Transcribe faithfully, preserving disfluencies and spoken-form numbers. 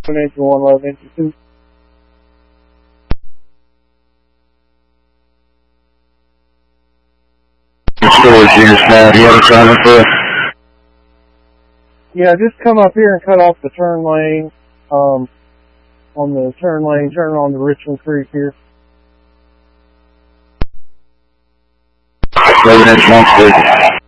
Engine one, low, engine two. Storage units now. Do you have a assignment for us? Yeah, just come up here and cut off the turn lane, um, on the turn lane, turn on the Richland Creek here. Residence one, please.